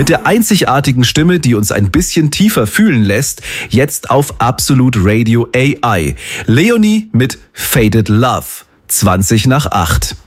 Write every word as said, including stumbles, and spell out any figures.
Mit der einzigartigen Stimme, die uns ein bisschen tiefer fühlen lässt, jetzt auf Absolut Radio A I. Leonie mit Faded Love. zwanzig nach acht.